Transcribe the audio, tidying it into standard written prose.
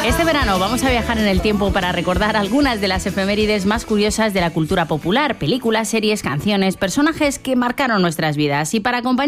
Este verano vamos a viajar en el tiempo para recordar algunas de las efemérides más curiosas de la cultura popular, películas, series, canciones, personajes que marcaron nuestras vidas. Y para acompañar